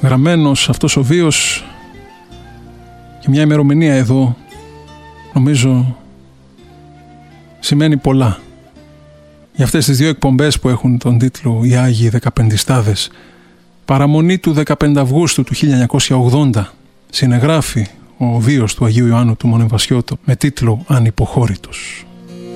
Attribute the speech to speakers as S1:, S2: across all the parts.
S1: Γραμμένος αυτός ο βίος και μια ημερομηνία εδώ, νομίζω σημαίνει πολλά. Για αυτές τις δύο εκπομπές που έχουν τον τίτλο «Οι Άγιοι Δεκαπεντιστάδες», παραμονή του 15 Αυγούστου του 1980, συνεγράφει ο βίος του Αγίου Ιωάννου του Μονεβασιώτο με τίτλο «Ανυποχώρητος».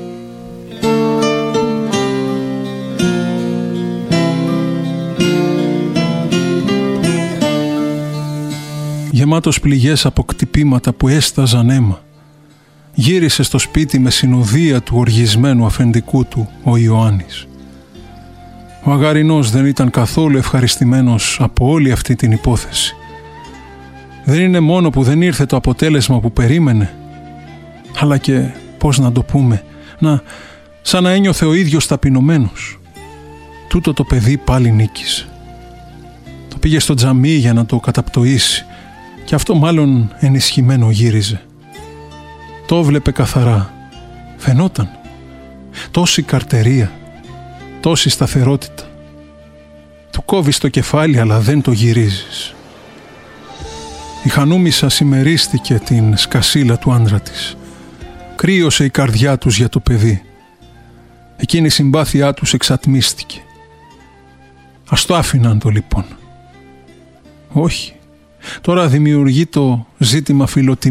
S1: Γεμάτος πληγές από κτυπήματα που έσταζαν αίμα, γύρισε στο σπίτι με συνοδεία του οργισμένου αφεντικού του ο Ιωάννης. Ο Αγαρινός δεν ήταν καθόλου ευχαριστημένος από όλη αυτή την υπόθεση. Δεν είναι μόνο που δεν ήρθε το αποτέλεσμα που περίμενε, αλλά και, πώς να το πούμε, σαν να ένιωθε ο ίδιος ταπεινωμένος. Τούτο το παιδί πάλι νίκησε. Το πήγε στο τζαμί για να το καταπτωήσει και αυτό μάλλον ενισχυμένο γύριζε. Το βλέπε καθαρά. Φαινόταν. Τόση καρτερία, τόση σταθερότητα. Του κόβεις το κεφάλι αλλά δεν το γυρίζεις. Η Χανούμισσα συμμερίστηκε την σκασίλα του άντρα της. Κρύωσε η καρδιά τους για το παιδί. Εκείνη η συμπάθειά τους εξατμίστηκε. Ας το άφηναν το λοιπόν. Όχι. Τώρα δημιουργεί το ζήτημα φιλοτιμίας.